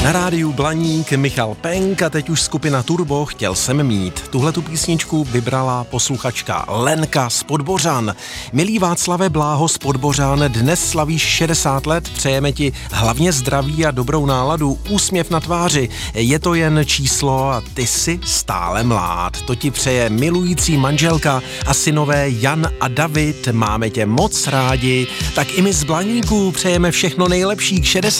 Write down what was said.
Na rádiu Blaník Michal Penk a teď už skupina Turbo Chtěl jsem mít. Tuhletu písničku vybrala posluchačka Lenka z Podbořan. Milý Václave Bláho z Podbořan, dnes slavíš 60 let, přejeme ti hlavně zdraví a dobrou náladu, úsměv na tváři. Je to jen číslo a ty jsi stále mlád. To ti přeje milující manželka a synové Jan a David. Máme tě moc rádi, tak i my z Blaníku přejeme všechno nejlepší k 60.